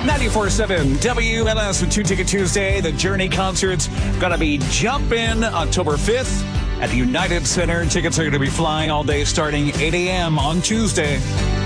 94.7 WLS with Two Ticket Tuesday. The Journey concert's going to be jumping October 5th at the United Center. Tickets are going to be flying all day starting 8 a.m. on Tuesday.